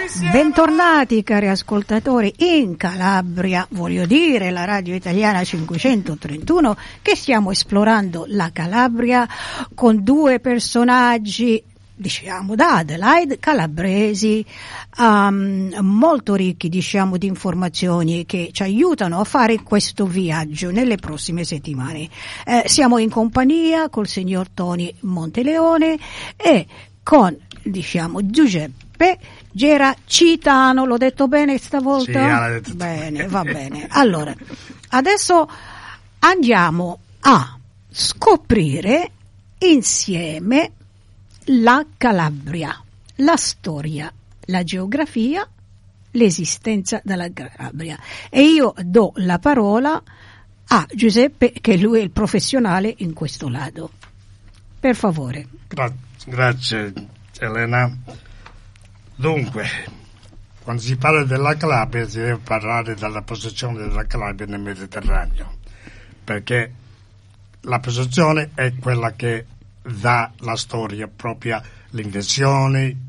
Bentornati cari ascoltatori in Calabria, voglio dire la radio italiana 531, che stiamo esplorando la Calabria con due personaggi, diciamo da Adelaide, calabresi, molto ricchi, diciamo, di informazioni che ci aiutano a fare questo viaggio nelle prossime settimane. Siamo in compagnia col signor Tony Monteleone e con, diciamo, Giuseppe Geracitano. L'ho detto bene stavolta? Sì, l'ha detto bene, va bene. Allora, adesso andiamo a scoprire insieme la Calabria, la storia, la geografia, l'esistenza della Calabria. E io do la parola a Giuseppe, che lui è il professionale in questo lato. Per favore. Grazie Elena. Dunque, quando si parla della Calabria si deve parlare della posizione della Calabria nel Mediterraneo, perché la posizione è quella che dà la storia propria, le invenzioni,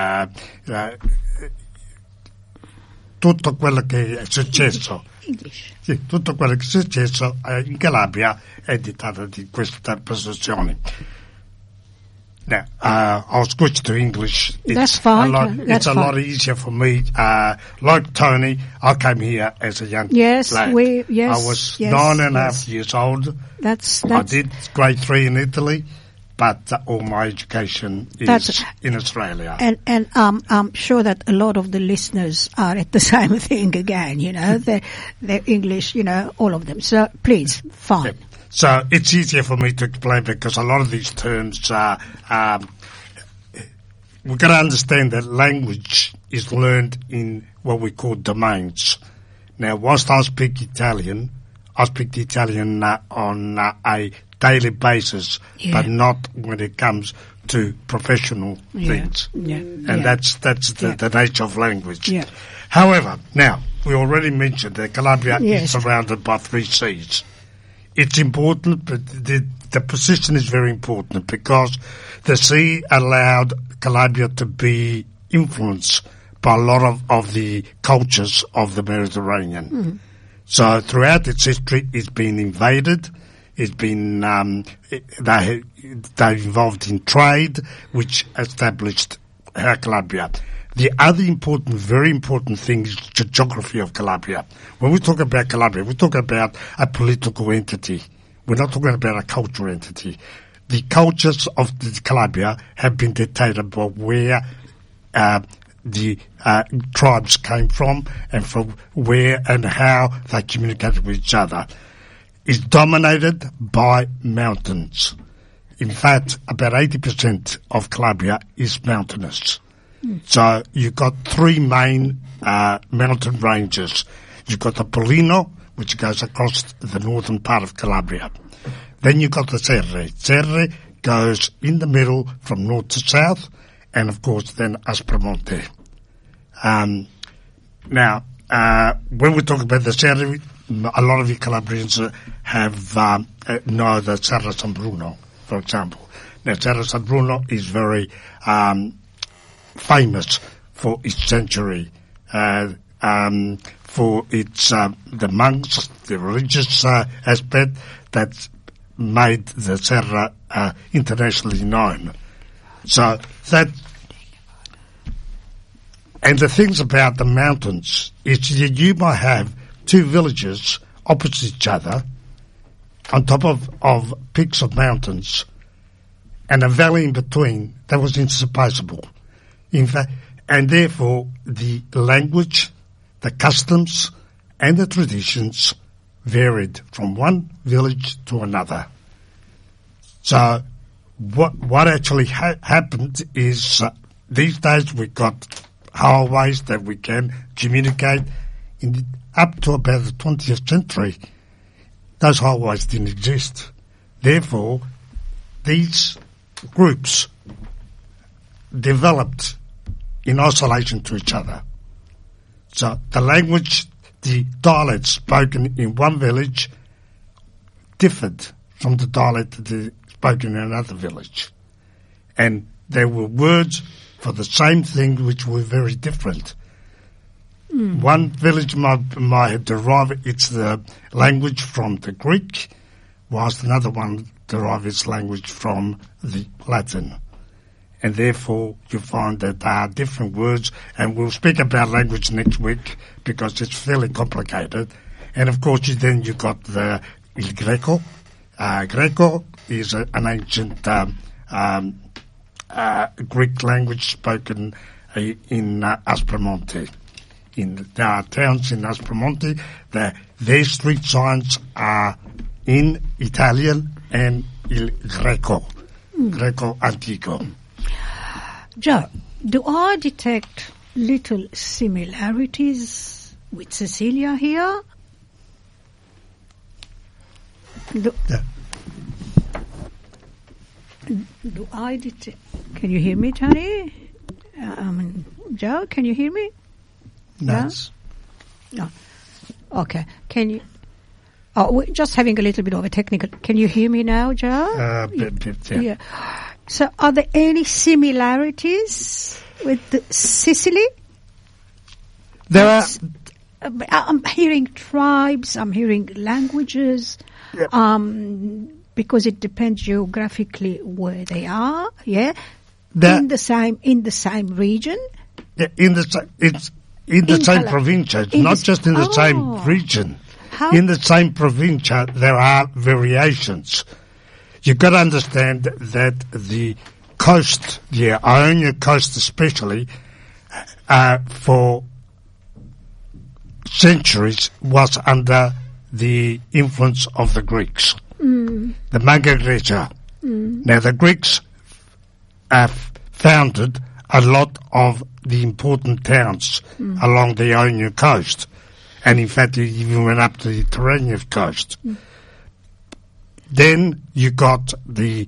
tutto quello che è successo. Sì, tutto quello che è successo in Calabria è dettato di questa posizione. Now, I'll switch to English. That's fine. It's a lot easier for me. Like Tony, I came here as a young lad. I was 9.5 years old. I did grade 3 in Italy, but all my education is in Australia. And I'm sure that a lot of the listeners are at the same thing again, you know, they're English, you know, all of them. So please, fine. Yeah. So it's easier for me to explain because a lot of these terms we've got to understand that language is learned in what we call domains. Now, whilst I speak the Italian on a daily basis, but not when it comes to professional things. And that's the nature of language. Yeah. However, now, we already mentioned that Calabria is surrounded by 3 seas. It's important, but the position is very important because the sea allowed Calabria to be influenced by a lot of the cultures of the Mediterranean. Mm. So throughout its history, it's been invaded. It's been they're involved in trade, which established Calabria. The other important, very important thing is the geography of Calabria. When we talk about Calabria, we talk about a political entity. We're not talking about a cultural entity. The cultures of the Calabria have been dictated by where the tribes came from and from where and how they communicated with each other. It's dominated by mountains. In fact, about 80% of Calabria is mountainous. So you've got 3 main mountain ranges. You've got the Pollino, which goes across the northern part of Calabria. Then you've got the Serre. Serre goes in the middle from north to south, and of course then Aspromonte. Now, when we talk about the Serre, a lot of you Calabrians have know the Serra San Bruno, for example. Now, Serra San Bruno is very famous for its sanctuary, for its the monks, the religious aspect that made the Serra internationally known. So that, and the things about the mountains is that you might have 2 villages opposite each other on top of peaks of mountains and a valley in between that was insurpassable. In fact, and therefore the language, the customs, and the traditions varied from one village to another. So what actually happened is these days we've got highways that we can communicate. Up to about the 20th century, those highways didn't exist. Therefore, these groups developed in isolation to each other. So the language, the dialect spoken in one village differed from the dialect that is spoken in another village. And there were words for the same thing which were very different. One village might derive its the language from the Greek, whilst another one derives its language from the Latin. And therefore you find that there are different words, and we'll speak about language next week because it's fairly complicated. And of course you got the Il Greco. Greco is an ancient Greek language spoken in Aspromonte. There are towns in Aspromonte. Their street signs are in Italian and Il Greco, Greco Antico. Joe, do I detect little similarities with Sicilia here? Do I detect? Can you hear me, Tony? Joe, can you hear me? Nice. No. Okay. Can you? Oh, we're just having a little bit of a technical. Can you hear me now, Joe? Yeah. So, are there any similarities with Sicily? There are. I'm hearing tribes. I'm hearing languages. Yep. Because it depends geographically where they are. Yeah. In the same region. Yeah. In the same provincia, not just in the same region. How? In the same provincia, there are variations. You've got to understand that the coast, the Ionia coast especially, for centuries was under the influence of the Greeks, the Magna Graecia. Now, the Greeks founded a lot of the important towns along the Ionia coast, and in fact, it even went up to the Tyrrhenian coast. Then you got the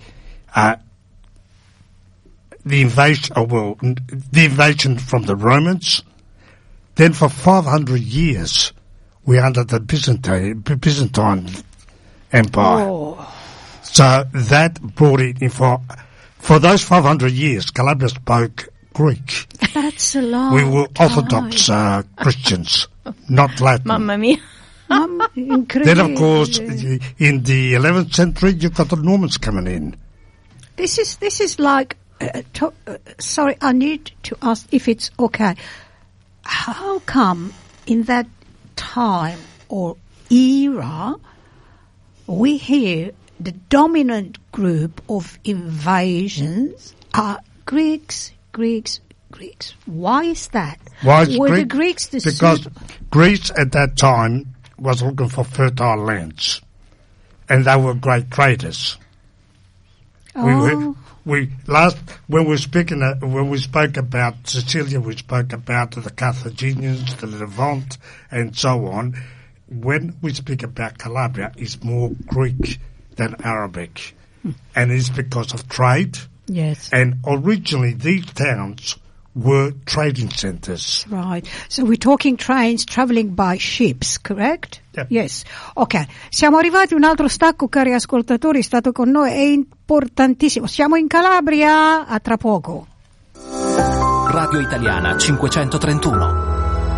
invasion from the Romans. Then for 500 years, we're under the Byzantine Empire. Oh. So that brought it in for those 500 years, Calabria spoke Greek. That's a long We were time. Orthodox Christians, not Latin. Mamma mia. Then, of course, in the 11th century, you got the Normans coming in. This is like. Sorry, I need to ask if it's okay. How come in that time or era we hear the dominant group of invasions are Greeks? Why is that? Were the Greeks the because Greece at that time was looking for fertile lands, and they were great traders. Oh. When we spoke about Sicilia, we spoke about the Carthaginians, the Levant, and so on. When we speak about Calabria, it's more Greek than Arabic, and it's because of trade. Yes. And originally, these towns were trading centres. Right. So we're talking trains traveling by ships, correct? Yep. Yes. Ok. Siamo arrivati a un altro stacco, cari ascoltatori, è stato con noi, è importantissimo. Siamo in Calabria, a tra poco. Radio Italiana 531.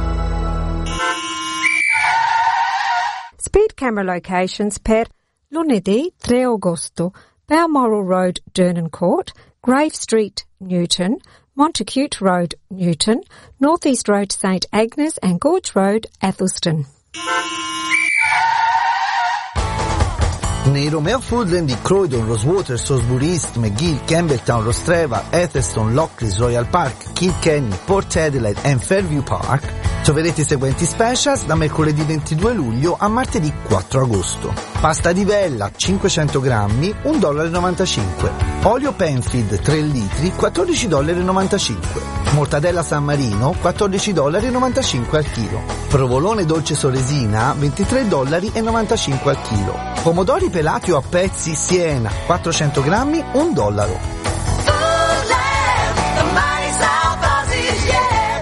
Speed camera locations per lunedì 3 agosto, Balmoral Road, Dernancourt, Grave Street, Newton, Montacute Road, Newton, North East Road, St Agnes and Gorge Road, Athelston. Nei Romeo Foodland di Croydon, Rosewater, Salisbury East, McGill, Campbelltown, Rostreva, Eccleston, Lockleys, Royal Park, Kilkenny, Port Adelaide e Fairview Park troverete i seguenti specials da mercoledì 22 luglio a martedì 4 agosto. Pasta di vella 500 grammi, $1,95. Olio Penfield 3 litri, $14,95. Mortadella San Marino, $14,95 al chilo. Provolone dolce Soresina, $23,95 al chilo. Pomodori pelati o a pezzi Siena, 400 grammi, $1.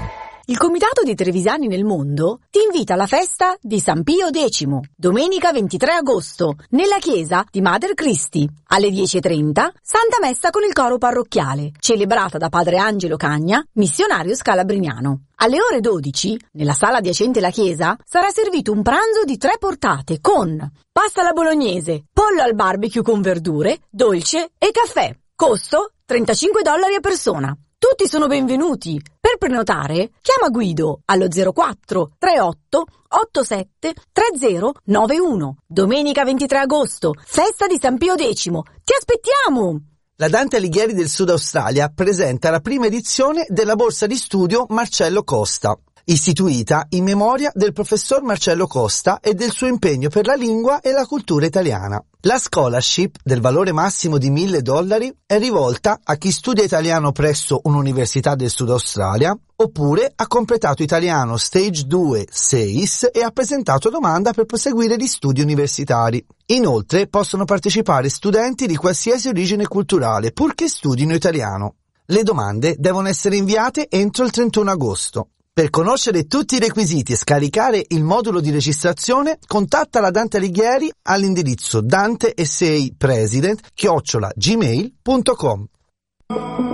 Il Comitato di Trevisani nel Mondo ti invita alla festa di San Pio X, domenica 23 agosto, nella chiesa di Mater Christi. Alle 10:30, Santa Messa con il coro parrocchiale, celebrata da Padre Angelo Cagna, missionario scalabriniano. Alle ore 12, nella sala adiacente alla chiesa, sarà servito un pranzo di 3 portate con pasta alla bolognese, pollo al barbecue con verdure, dolce e caffè. Costo $35 a persona. Tutti sono benvenuti. Per prenotare, chiama Guido allo 04 38 87 3091. Domenica 23 agosto, festa di San Pio X. Ti aspettiamo! La Dante Alighieri del Sud Australia presenta la prima edizione della borsa di studio Marcello Costa, istituita in memoria del professor Marcello Costa e del suo impegno per la lingua e la cultura italiana. La scholarship, del valore massimo di $1.000, è rivolta a chi studia italiano presso un'università del Sud Australia, oppure ha completato italiano Stage 2 SEIS e ha presentato domanda per proseguire gli studi universitari. Inoltre possono partecipare studenti di qualsiasi origine culturale, purché studino italiano. Le domande devono essere inviate entro il 31 agosto. Per conoscere tutti i requisiti e scaricare il modulo di registrazione, contatta la Dante Alighieri all'indirizzo danteesseipresident@gmail.com.